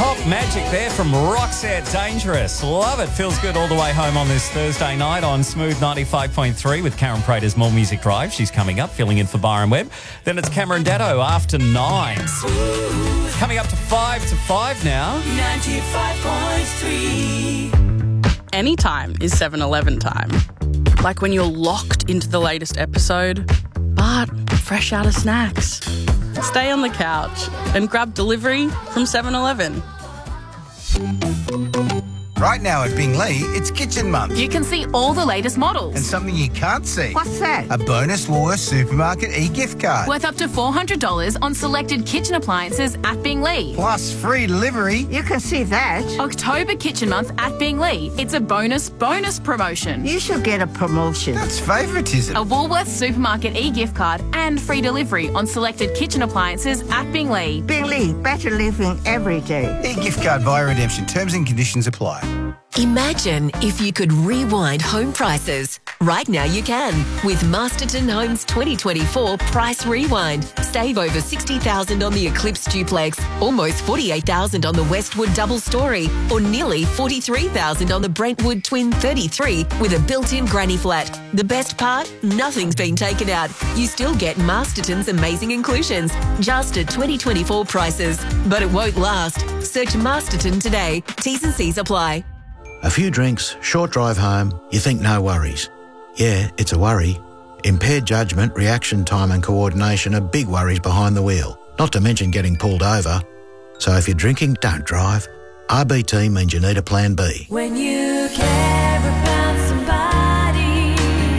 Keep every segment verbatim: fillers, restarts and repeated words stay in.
Pop Magic there from Roxette Dangerous. Love it. Feels good all the way home on this Thursday night on Smooth ninety-five point three with Karen Prater's More Music Drive. She's coming up, filling in for Byron Webb. Then it's Cameron Datto after nine. Smooth. Coming up to five to five now. ninety-five point three. Anytime is seven eleven time. Like when you're locked into the latest episode, but fresh out of snacks. Stay on the couch and grab delivery from seven eleven. Right now at Bingley, it's Kitchen Month. You can see all the latest models. And something you can't see. What's that? A bonus Woolworths Supermarket e-gift card. Worth up to four hundred dollars on selected kitchen appliances at Bingley. Plus free delivery. You can see that. October Kitchen Month at Bingley. It's a bonus, bonus promotion. You should get a promotion. That's favouritism. A Woolworths Supermarket e-gift card and free delivery on selected kitchen appliances at Bingley. Bingley, better living every day. E-gift card via redemption. Terms and conditions apply. Imagine if you could rewind home prices. Right now you can with Masterton Homes twenty twenty-four Price Rewind. Save over sixty thousand dollars on the Eclipse Duplex, almost forty-eight thousand dollars on the Westwood Double Story, or nearly forty-three thousand dollars on the Brentwood Twin thirty-three with a built-in granny flat. The best part? Nothing's been taken out. You still get Masterton's amazing inclusions, just at twenty twenty-four prices. But it won't last. Search Masterton today. T's and C's apply. A few drinks, short drive home, you think no worries. Yeah, it's a worry. Impaired judgment, reaction time and coordination are big worries behind the wheel, not to mention getting pulled over. So if you're drinking, don't drive. R B T means you need a plan B. When you care about somebody.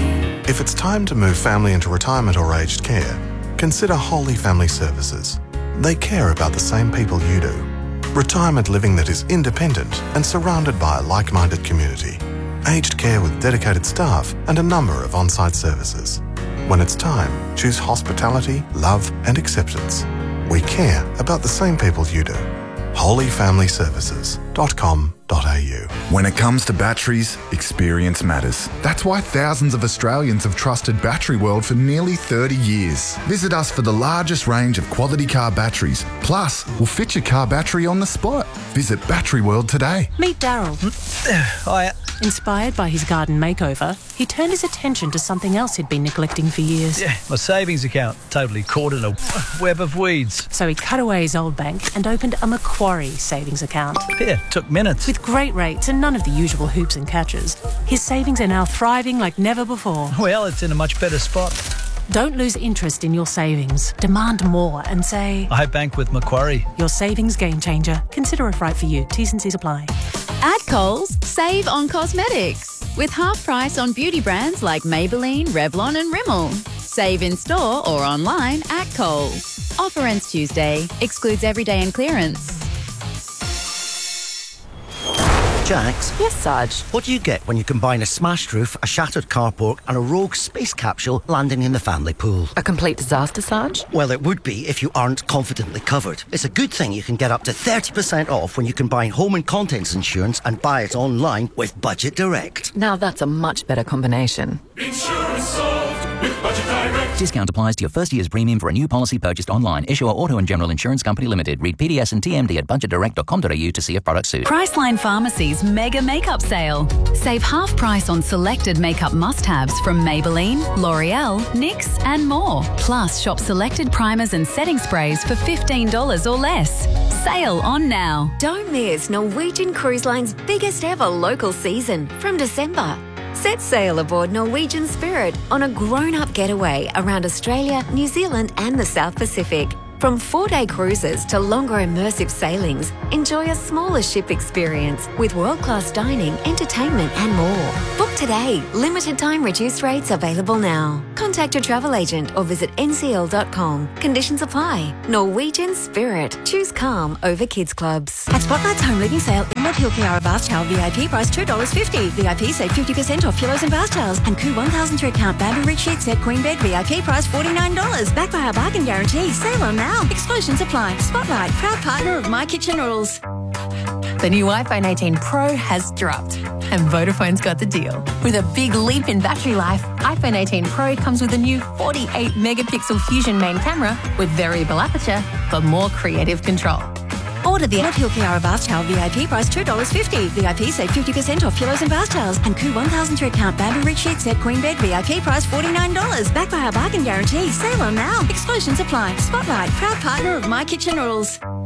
If it's time to move family into retirement or aged care, consider Holy Family Services. They care about the same people you do. Retirement living that is independent and surrounded by a like-minded community. Aged care with dedicated staff and a number of on-site services. When it's time, choose hospitality, love and acceptance. We care about the same people you do. holy family services dot com dot a u. When it comes to batteries, experience matters. That's why thousands of Australians have trusted Battery World for nearly thirty years. Visit us for the largest range of quality car batteries. Plus, we'll fit your car battery on the spot. Visit Battery World today. Meet Daryl. Hiya. Inspired by his garden makeover, he turned his attention to something else he'd been neglecting for years. Yeah, my savings account, totally caught in a web of weeds. So he cut away his old bank and opened a Macquarie savings account. Yeah, took minutes. With great rates and none of the usual hoops and catches, his savings are now thriving like never before. Well, it's in a much better spot. Don't lose interest in your savings. Demand more and say, I bank with Macquarie. Your savings game changer. Consider if right for you. T's and C's apply. At Coles, save on cosmetics. With half price on beauty brands like Maybelline, Revlon and Rimmel. Save in store or online at Coles. Offer ends Tuesday. Excludes everyday and clearance. Jax? Yes, Sarge. What do you get when you combine a smashed roof, a shattered carport and a rogue space capsule landing in the family pool? A complete disaster, Sarge? Well, it would be if you aren't confidently covered. It's a good thing you can get up to thirty percent off when you combine home and contents insurance and buy it online with Budget Direct. Now that's a much better combination. Insurance solved with Budget Direct. Discount applies to your first year's premium for a new policy purchased online. Issuer Auto and General Insurance Company Limited. Read P D S and T M D at budget direct dot com dot a u to see if product suits. Priceline Pharmacy's mega makeup sale. Save half price on selected makeup must-haves from Maybelline, L'Oreal, N Y X and more. Plus, shop selected primers and setting sprays for fifteen dollars or less. Sale on now. Don't miss Norwegian Cruise Line's biggest ever local season from December. Set sail aboard Norwegian Spirit on a grown-up getaway around Australia, New Zealand and the South Pacific. From four-day cruises to longer immersive sailings, enjoy a smaller ship experience with world-class dining, entertainment and more. Book today. Limited time reduced rates available now. Contact your travel agent or visit n c l dot com. Conditions apply. Norwegian Spirit. Choose calm over kids clubs. At Spotlight's home living sale, Emerald Hill Kiara bath towel V I P price two dollars fifty. V I P save fifty percent off pillows and bath towels. And Koo one thousand thread count bamboo rich sheet set queen bed V I P price forty-nine dollars. Backed by our bargain guarantee. Sale on now. Exclusions apply. Spotlight, proud partner of My Kitchen Rules. The new iPhone eighteen Pro has dropped, and Vodafone's got the deal. With a big leap in battery life, iPhone eighteen Pro comes with a new forty-eight megapixel Fusion main camera with variable aperture for more creative control. Order the Hill Kiara bath towel V I P price two dollars fifty. V I P save fifty percent off pillows and bath towels. And Koo one thousand thread count bamboo rich sheet set queen bed V I P price forty-nine dollars. Backed by our bargain guarantee. Sale on now. Exclusions apply. Spotlight, proud partner of My Kitchen Rules.